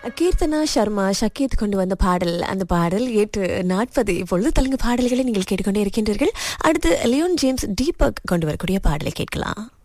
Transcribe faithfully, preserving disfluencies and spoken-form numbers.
கீர்த்தனா சர்மா ஷக்கீத் கொண்டு வந்த பாடல், அந்த பாடல் ஏற்று நாற்பது இப்பொழுது தெலுங்கு பாடல்களை நீங்கள் கேட்டுக்கொண்டே இருக்கின்றீர்கள். அடுத்து லியோன் ஜேம்ஸ் தீபக் கொண்டு வரக்கூடிய பாடலை கேட்கலாம்.